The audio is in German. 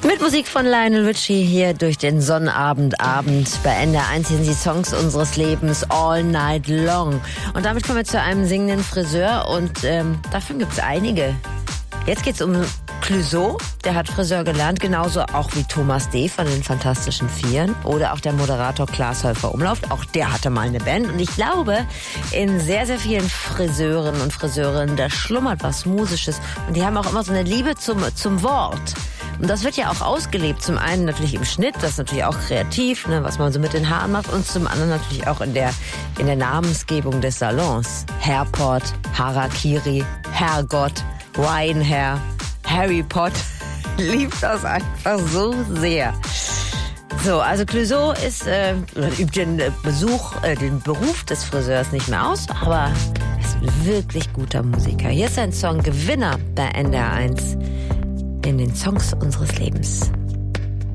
Mit Musik von Lionel Richie hier durch den Sonnabend. Bei NDR 1 sind die Songs unseres Lebens all night long. Und damit kommen wir zu einem singenden Friseur und davon gibt's einige. Jetzt geht's um Clouseau, der hat Friseur gelernt, genauso auch wie Thomas D. von den Fantastischen Vieren oder auch der Moderator Klaas Häufer-Umlauf. Auch der hatte mal eine Band und ich glaube, in sehr, sehr vielen Friseuren und Friseurinnen, da schlummert was Musisches und die haben auch immer so eine Liebe zum Wort. Und das wird ja auch ausgelebt. Zum einen natürlich im Schnitt, das ist natürlich auch kreativ, ne, was man so mit den Haaren macht. Und zum anderen natürlich auch in der Namensgebung des Salons. Hairpot, Harakiri, Herrgott, Winehair, Harry Potter. Liebt das einfach so sehr. So, also Clouseau übt den Beruf des Friseurs nicht mehr aus, aber ist ein wirklich guter Musiker. Hier ist ein Song Gewinner bei NDR 1. In den Songs unseres Lebens.